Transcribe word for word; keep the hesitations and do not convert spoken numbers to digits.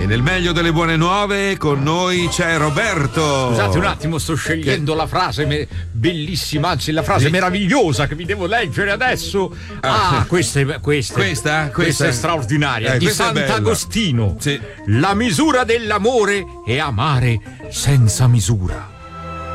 E nel meglio delle buone nuove con noi c'è Roberto. Scusate un attimo, sto scegliendo che... la frase me... bellissima, anzi la frase sì. meravigliosa che vi devo leggere adesso. Ah, ah questa, è, questa, questa, questa, questa è straordinaria. Eh, di Sant'Agostino. Sì. La misura dell'amore è amare senza misura.